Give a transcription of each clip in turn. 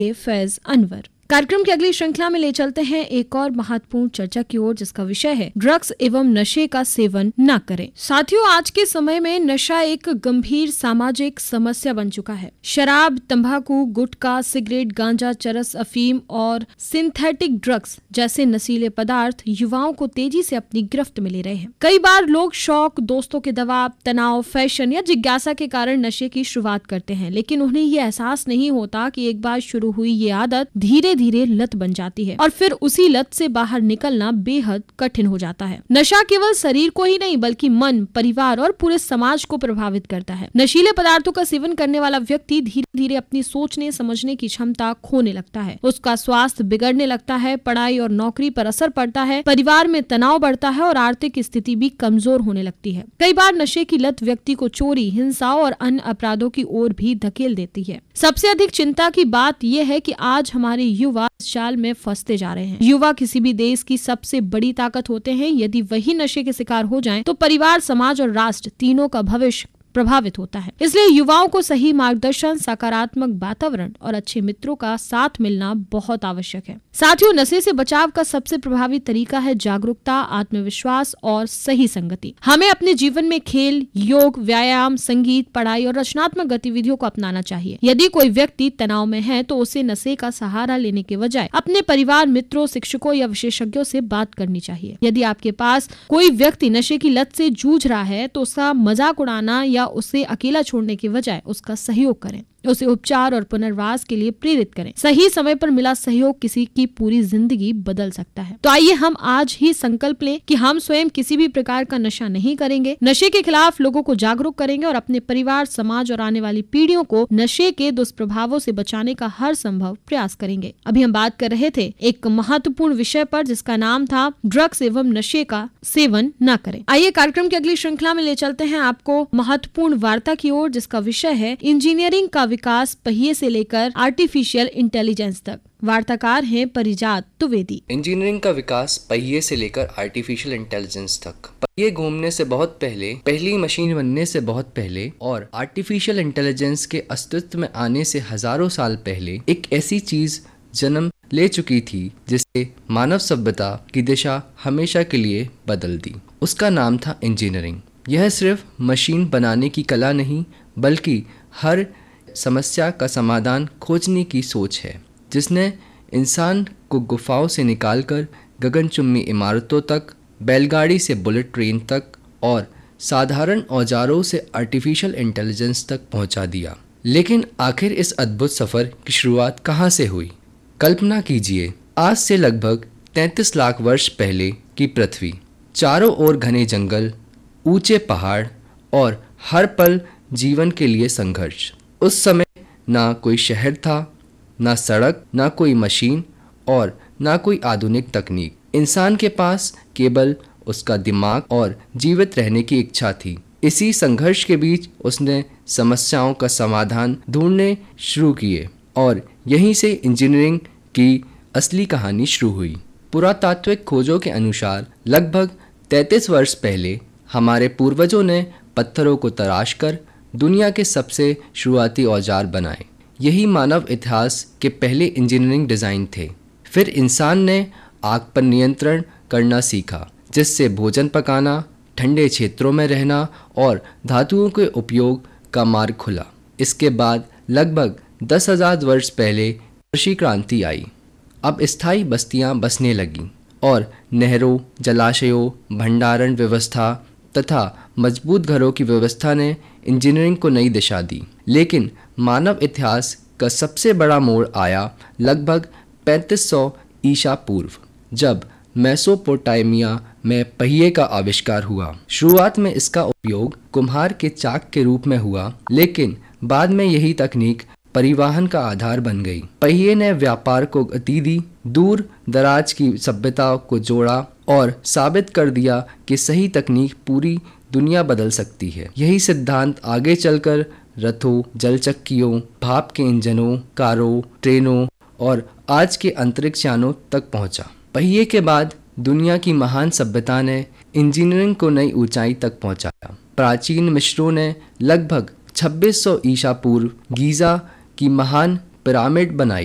फैज अनवर। कार्यक्रम की अगली श्रृंखला में ले चलते हैं एक और महत्वपूर्ण चर्चा की ओर, जिसका विषय है ड्रग्स एवं नशे का सेवन न करें। साथियों, आज के समय में नशा एक गंभीर सामाजिक समस्या बन चुका है। शराब, तंबाकू, गुटखा, सिगरेट, गांजा, चरस, अफीम और सिंथेटिक ड्रग्स जैसे नशीले पदार्थ युवाओं को तेजी से अपनी गिरफ्त में ले रहे हैं। कई बार लोग शौक, दोस्तों के दबाव, तनाव, फैशन या जिज्ञासा के कारण नशे की शुरुआत करते हैं, लेकिन उन्हें ये एहसास नहीं होता कि एक बार शुरू हुई ये आदत धीरे धीरे लत बन जाती है और फिर उसी लत से बाहर निकलना बेहद कठिन हो जाता है। नशा केवल शरीर को ही नहीं बल्कि मन, परिवार और पूरे समाज को प्रभावित करता है। नशीले पदार्थों का सेवन करने वाला व्यक्ति धीरे धीरे अपनी सोचने समझने की क्षमता खोने लगता है। उसका स्वास्थ्य बिगड़ने लगता है, पढ़ाई और नौकरी पर असर पड़ता है, परिवार में तनाव बढ़ता है और आर्थिक स्थिति भी कमजोर होने लगती है। कई बार नशे की लत व्यक्ति को चोरी, हिंसा और अन्य अपराधों की ओर भी धकेल देती है। सबसे अधिक चिंता की बात यह है कि आज हमारे युवा इस जाल में फंसते जा रहे हैं। युवा किसी भी देश की सबसे बड़ी ताकत होते हैं। यदि वही नशे के शिकार हो जाएं, तो परिवार, समाज और राष्ट्र तीनों का भविष्य प्रभावित होता है। इसलिए युवाओं को सही मार्गदर्शन, सकारात्मक वातावरण और अच्छे मित्रों का साथ मिलना बहुत आवश्यक है। साथियों, नशे से बचाव का सबसे प्रभावी तरीका है जागरूकता, आत्मविश्वास और सही संगति। हमें अपने जीवन में खेल, योग, व्यायाम, संगीत, पढ़ाई और रचनात्मक गतिविधियों को अपनाना चाहिए। यदि कोई व्यक्ति तनाव में है तो उसे नशे का सहारा लेने के बजाय अपने परिवार, मित्रों, शिक्षकों या विशेषज्ञों से बात करनी चाहिए। यदि आपके पास कोई व्यक्ति नशे की लत से जूझ रहा है तो उसका मजाक उड़ाना या उसे अकेला छोड़ने के बजाय उसका सहयोग करें। उसे उपचार और पुनर्वास के लिए प्रेरित करें। सही समय पर मिला सहयोग किसी की पूरी जिंदगी बदल सकता है। तो आइए हम आज ही संकल्प लें कि हम स्वयं किसी भी प्रकार का नशा नहीं करेंगे, नशे के खिलाफ लोगों को जागरूक करेंगे और अपने परिवार, समाज और आने वाली पीढ़ियों को नशे के दुष्प्रभावों से बचाने का हर संभव प्रयास करेंगे। अभी हम बात कर रहे थे एक महत्वपूर्ण विषय पर, जिसका नाम था ड्रग्स एवं नशे का सेवन न करें। आइए कार्यक्रम की अगली श्रृंखला में ले चलते हैं आपको महत्वपूर्ण वार्ता की ओर, जिसका विषय है इंजीनियरिंग का विकास पहिए से लेकर आर्टिफिशियल इंटेलिजेंस तक। वार्ताकार हैं परिजात द्विवेदी। इंजीनियरिंग का विकास पहिए से लेकर आर्टिफिशियल इंटेलिजेंस तक। पहिए घूमने से बहुत पहले, पहली मशीन बनने से बहुत पहले और आर्टिफिशियल इंटेलिजेंस के अस्तित्व में आने से हजारों साल पहले एक ऐसी चीज जन्म ले चुकी थी जिससे मानव सभ्यता की दिशा हमेशा के लिए बदल दी। उसका नाम था इंजीनियरिंग। यह सिर्फ मशीन बनाने की कला नहीं बल्कि हर समस्या का समाधान खोजने की सोच है, जिसने इंसान को गुफाओं से निकालकर गगनचुम्बी इमारतों तक, बैलगाड़ी से बुलेट ट्रेन तक और साधारण औजारों से आर्टिफिशियल इंटेलिजेंस तक पहुंचा दिया। लेकिन आखिर इस अद्भुत सफ़र की शुरुआत कहाँ से हुई? कल्पना कीजिए, आज से लगभग 33 लाख वर्ष पहले की पृथ्वी। चारों ओर घने जंगल, ऊंचे पहाड़ और हर पल जीवन के लिए संघर्ष। उस समय ना कोई शहर था, ना सड़क, ना कोई मशीन और ना कोई आधुनिक तकनीक। इंसान के पास केवल उसका दिमाग और जीवित रहने की इच्छा थी। इसी संघर्ष के बीच उसने समस्याओं का समाधान ढूंढने शुरू किए और यहीं से इंजीनियरिंग की असली कहानी शुरू हुई। पुरातात्विक खोजों के अनुसार लगभग 33 वर्ष पहले हमारे पूर्वजों ने पत्थरों को तराश कर दुनिया के सबसे शुरुआती औजार बनाए। यही मानव इतिहास के पहले इंजीनियरिंग डिज़ाइन थे। फिर इंसान ने आग पर नियंत्रण करना सीखा, जिससे भोजन पकाना, ठंडे क्षेत्रों में रहना और धातुओं के उपयोग का मार्ग खुला। इसके बाद लगभग 10,000 वर्ष पहले कृषि क्रांति आई। अब स्थायी बस्तियां बसने लगीं और नहरों, जलाशयों, भंडारण व्यवस्था तथा मजबूत घरों की व्यवस्था ने इंजीनियरिंग को नई दिशा दी। लेकिन मानव इतिहास का सबसे बड़ा मोड़ आया लगभग 3500 ईसा पूर्व, जब मेसोपोटामिया में पहिए का आविष्कार हुआ। शुरुआत में इसका उपयोग कुम्हार के चाक के रूप में हुआ, लेकिन बाद में यही तकनीक परिवहन का आधार बन गई। पहिए ने व्यापार को गति दी, दूर दराज की सभ्यता को जोड़ा और साबित कर दिया कि सही तकनीक पूरी दुनिया बदल सकती है। यही सिद्धांत आगे चलकर रथों, जलचक्कियों, भाप के इंजनों, कारों, ट्रेनों और आज के अंतरिक्ष यानों तक पहुंचा। पहिए के बाद दुनिया की महान सभ्यता ने इंजीनियरिंग को नई ऊंचाई तक पहुंचाया। प्राचीन मिस्रों ने लगभग 2600 ईसा पूर्व गीज़ा की महान पिरामिड बनाई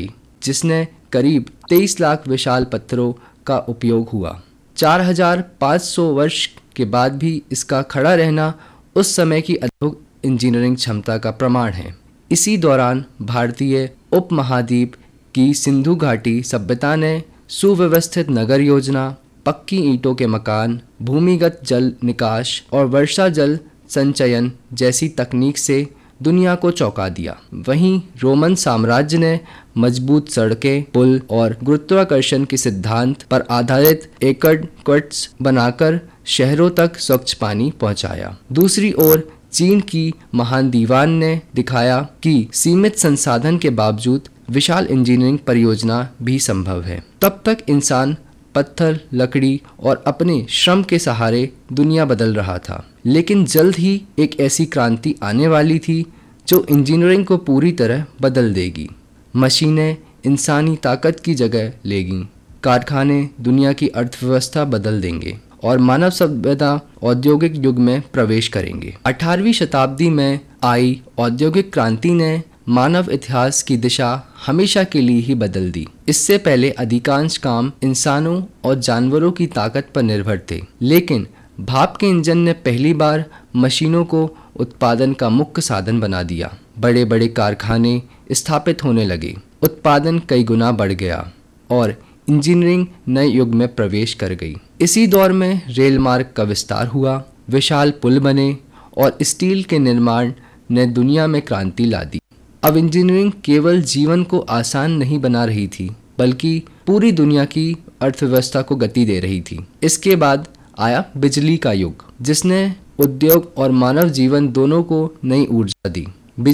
जिसने करीब 23 लाख विशाल पत्थरों का उपयोग हुआ। 4500 वर्ष के बाद भी इसका खड़ा रहना उस समय की अद्भुत इंजीनियरिंग क्षमता का प्रमाण है। इसी दौरान भारतीय उपमहाद्वीप की सिंधु घाटी सभ्यता ने सुव्यवस्थित नगर योजना, पक्की ईंटों के मकान, भूमिगत जल निकास और वर्षा जल संचयन जैसी तकनीक से दुनिया को चौंका दिया। वहीं रोमन साम्राज्य ने मजबूत सड़कें, पुल और गुरुत्वाकर्षण के सिद्धांत पर आधारित एक्वेडक्ट्स बनाकर शहरों तक स्वच्छ पानी पहुंचाया। दूसरी ओर चीन की महान दीवान ने दिखाया कि सीमित संसाधन के बावजूद विशाल इंजीनियरिंग परियोजना भी संभव है। तब तक इंसान पत्थर, लकड़ी और अपने श्रम के सहारे दुनिया बदल रहा था, लेकिन जल्द ही एक ऐसी क्रांति आने वाली थी जो इंजीनियरिंग को पूरी तरह बदल देगी। मशीनें इंसानी ताकत की जगह लेंगी, कारखाने दुनिया की अर्थव्यवस्था बदल देंगे और मानव सभ्यता औद्योगिक युग में प्रवेश करेंगे। 18वीं शताब्दी में आई औद्योगिक क्रांति ने मानव इतिहास की दिशा हमेशा के लिए ही बदल दी। इससे पहले अधिकांश काम इंसानों और जानवरों की ताकत पर निर्भर थे, लेकिन भाप के इंजन ने पहली बार मशीनों को उत्पादन का मुख्य साधन बना दिया। बड़े बड़े कारखाने स्थापित होने लगे, उत्पादन कई गुना बढ़ गया और इंजीनियरिंग नए युग में प्रवेश कर गई। इसी दौर में रेल मार्ग का विस्तार हुआ, विशाल पुल बने और स्टील के निर्माण ने दुनिया में क्रांति ला दी। अब इंजीनियरिंग केवल जीवन को आसान नहीं बना रही थी, बल्कि पूरी दुनिया की अर्थव्यवस्था को गति दे रही थी। इसके बाद आया बिजली का युग, जिसने उद्योग और मानव जीवन दोनों को नई ऊर्जा दी।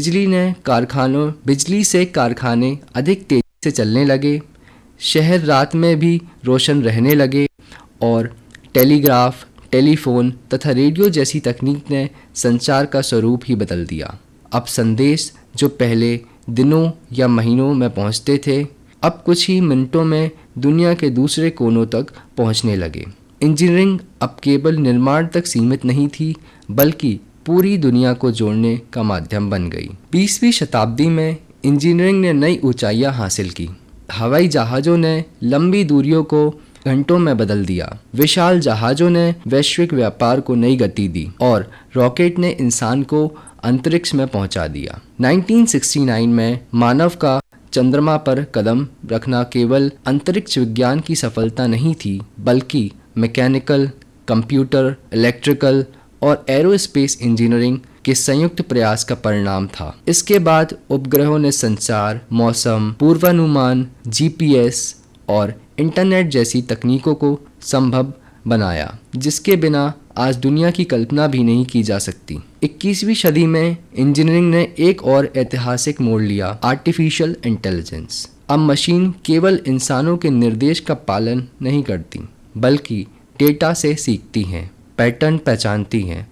बिजली से कारखाने अधिक तेजी से चलने लगे, शहर रात में भी रोशन रहने लगे और टेलीग्राफ, टेलीफोन तथा रेडियो जैसी तकनीक ने संचार का स्वरूप ही बदल दिया। अब संदेश जो पहले दिनों या महीनों में पहुंचते थे, अब कुछ ही मिनटों में दुनिया के दूसरे कोनों तक पहुंचने लगे। इंजीनियरिंग अब केवल निर्माण तक सीमित नहीं थी, बल्कि पूरी दुनिया को जोड़ने का माध्यम बन गई। 20वीं शताब्दी में इंजीनियरिंग ने नई ऊंचाइयां हासिल की। हवाई जहाज़ों ने लंबी दूरियों को घंटों में बदल दिया, विशाल जहाज़ों ने वैश्विक व्यापार को नई गति दी और रॉकेट ने इंसान को अंतरिक्ष में पहुंचा दिया। 1969 में मानव का चंद्रमा पर कदम रखना केवल अंतरिक्ष विज्ञान की सफलता नहीं थी, बल्कि मैकेनिकल, कंप्यूटर, इलेक्ट्रिकल और एरोस्पेस इंजीनियरिंग के संयुक्त प्रयास का परिणाम था। इसके बाद उपग्रहों ने संचार, मौसम पूर्वानुमान, जीपीएस और इंटरनेट जैसी तकनीकों को संभव बनाया, जिसके बिना आज दुनिया की कल्पना भी नहीं की जा सकती। 21वीं सदी में इंजीनियरिंग ने एक और ऐतिहासिक मोड़ लिया, आर्टिफिशियल इंटेलिजेंस। अब मशीन केवल इंसानों के निर्देश का पालन नहीं करती, बल्कि डेटा से सीखती हैं, पैटर्न पहचानती हैं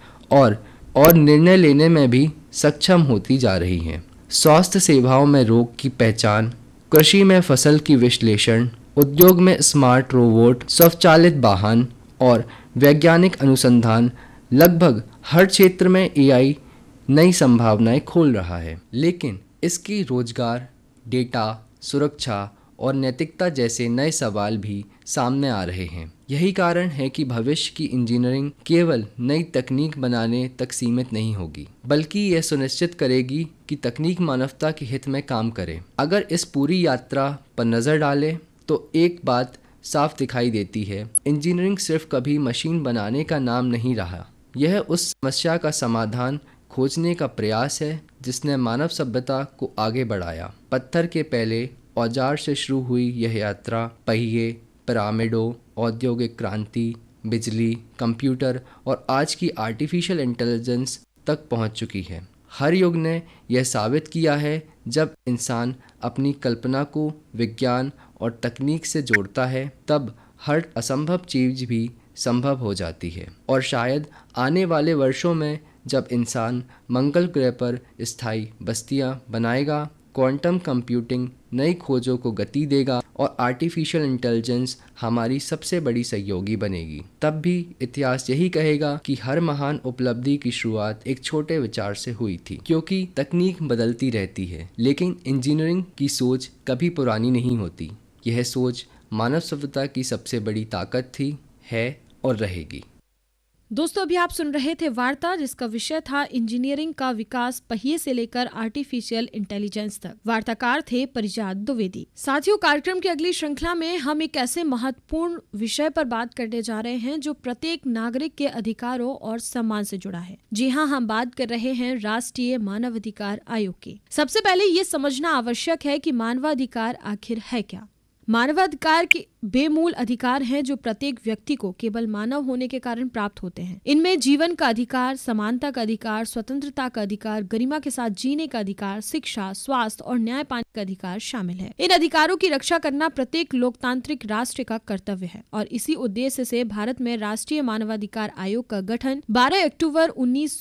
और निर्णय लेने में भी सक्षम होती जा रही हैं। स्वास्थ्य सेवाओं में रोग की पहचान, कृषि में फसल की विश्लेषण, उद्योग में स्मार्ट रोबोट, स्वचालित वाहन और वैज्ञानिक अनुसंधान, लगभग हर क्षेत्र में एआई नई संभावनाएं खोल रहा है। लेकिन इसकी रोजगार, डेटा सुरक्षा और नैतिकता जैसे नए सवाल भी सामने आ रहे हैं। यही कारण है कि भविष्य की इंजीनियरिंग केवल नई तकनीक बनाने तक सीमित नहीं होगी, बल्कि यह सुनिश्चित करेगी कि तकनीक मानवता के हित में काम करे। अगर इस पूरी यात्रा पर नज़र डालें तो एक बात साफ दिखाई देती है, इंजीनियरिंग सिर्फ कभी मशीन बनाने का नाम नहीं रहा। यह उस समस्या का समाधान खोजने का प्रयास है जिसने मानव सभ्यता को आगे बढ़ाया। पत्थर के पहले औजार से शुरू हुई यह यात्रा पहिए, पिरामिडों, औद्योगिक क्रांति, बिजली, कंप्यूटर और आज की आर्टिफिशियल इंटेलिजेंस तक पहुंच चुकी है। हर युग ने यह साबित किया है, जब इंसान अपनी कल्पना को विज्ञान और तकनीक से जोड़ता है, तब हर असंभव चीज़ भी संभव हो जाती है। और शायद आने वाले वर्षों में जब इंसान मंगल ग्रह पर स्थायी बस्तियां बनाएगा, क्वांटम कंप्यूटिंग नई खोजों को गति देगा और आर्टिफिशियल इंटेलिजेंस हमारी सबसे बड़ी सहयोगी बनेगी, तब भी इतिहास यही कहेगा कि हर महान उपलब्धि की शुरुआत एक छोटे विचार से हुई थी। क्योंकि तकनीक बदलती रहती है, लेकिन इंजीनियरिंग की सोच कभी पुरानी नहीं होती। यह सोच मानव सभ्यता की सबसे बड़ी ताकत थी, है और रहेगी। दोस्तों, अभी आप सुन रहे थे वार्ता जिसका विषय था इंजीनियरिंग का विकास पहिए से लेकर आर्टिफिशियल इंटेलिजेंस तक। वार्ताकार थे परिजात द्विवेदी। साथियों, कार्यक्रम की अगली श्रृंखला में हम एक ऐसे महत्वपूर्ण विषय पर बात करने जा रहे हैं जो प्रत्येक नागरिक के अधिकारों और सम्मान से जुड़ा है। जी हाँ, हम बात कर रहे हैं राष्ट्रीय मानवाधिकार आयोग की। सबसे पहले ये समझना आवश्यक है कि मानवाधिकार आखिर है क्या। मानवाधिकार के बेमूल अधिकार हैं जो प्रत्येक व्यक्ति को केवल मानव होने के कारण प्राप्त होते हैं। इनमें जीवन का अधिकार, समानता का अधिकार, स्वतंत्रता का अधिकार, गरिमा के साथ जीने का अधिकार, शिक्षा, स्वास्थ्य और न्याय पाने का अधिकार शामिल है। इन अधिकारों की रक्षा करना प्रत्येक लोकतांत्रिक राष्ट्र का कर्तव्य है और इसी उद्देश्य से भारत में राष्ट्रीय मानवाधिकार आयोग का गठन 12 अक्टूबर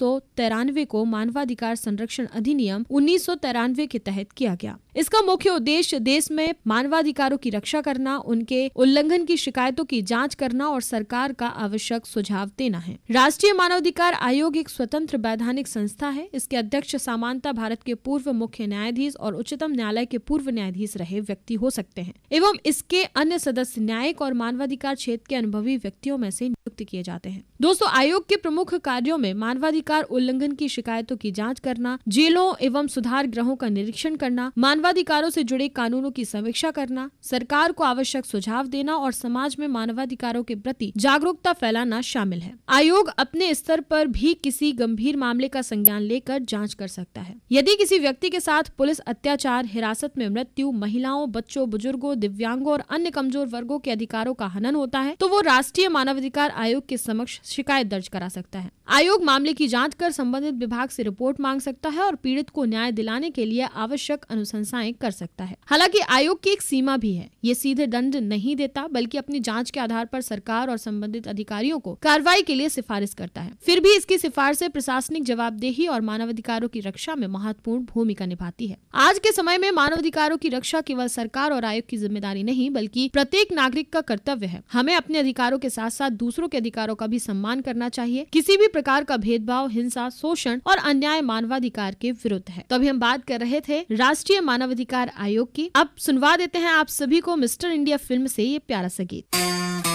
1993 को मानवाधिकार संरक्षण अधिनियम 1993 के तहत किया गया। इसका मुख्य उद्देश्य देश में मानवाधिकारों की रक्षा करना, उनके उल्लंघन की शिकायतों की जांच करना और सरकार का आवश्यक सुझाव देना है। राष्ट्रीय मानवाधिकार आयोग एक स्वतंत्र वैधानिक संस्था है। इसके अध्यक्ष सामान्यतः भारत के पूर्व मुख्य न्यायाधीश और उच्चतम न्यायालय के पूर्व न्यायाधीश रहे व्यक्ति हो सकते हैं एवं इसके अन्य सदस्य न्यायिक और मानवाधिकार क्षेत्र के अनुभवी व्यक्तियों में से नियुक्त किए जाते हैं। दोस्तों, आयोग के प्रमुख कार्यों में मानवाधिकार उल्लंघन की शिकायतों की जाँच करना, जेलों एवं सुधार गृहों का निरीक्षण करना, मानवाधिकारों से जुड़े कानूनों की समीक्षा करना, सरकार को आवश्यक सुझाव देना और समाज में मानवाधिकारों के प्रति जागरूकता फैलाना शामिल है। आयोग अपने स्तर पर भी किसी गंभीर मामले का संज्ञान लेकर जांच कर सकता है। यदि किसी व्यक्ति के साथ पुलिस अत्याचार, हिरासत में मृत्यु, महिलाओं, बच्चों, बुजुर्गों, दिव्यांगों और अन्य कमजोर वर्गों के अधिकारों का हनन होता है तो वो राष्ट्रीय मानवाधिकार आयोग के समक्ष शिकायत दर्ज करा सकता है। आयोग मामले की जांच कर संबंधित विभाग से रिपोर्ट मांग सकता है और पीड़ित को न्याय दिलाने के लिए आवश्यक अनुशंसाएं कर सकता है। हालांकि आयोग की एक सीमा भी है। ये सीधे दंड नहीं देता बल्कि अपनी जांच के आधार पर सरकार और संबंधित अधिकारियों को कार्रवाई के लिए सिफारिश करता है। फिर भी इसकी सिफारिशें प्रशासनिक जवाबदेही और मानवाधिकारों की रक्षा में महत्वपूर्ण भूमिका निभाती है। आज के समय में मानवाधिकारों की रक्षा केवल सरकार और आयोग की जिम्मेदारी नहीं बल्कि प्रत्येक नागरिक का कर्तव्य है। हमें अपने अधिकारों के साथ साथ दूसरों के अधिकारों का भी सम्मान करना चाहिए। किसी भी प्रकार का भेदभाव, हिंसा, शोषण और अन्याय मानवाधिकार के विरुद्ध है। तो अभी हम बात कर रहे थे राष्ट्रीय मानवाधिकार आयोग की। अब सुनवा देते हैं आप सभी को मिस्टर इंडिया फिल्म से ये प्यारा सा गीत।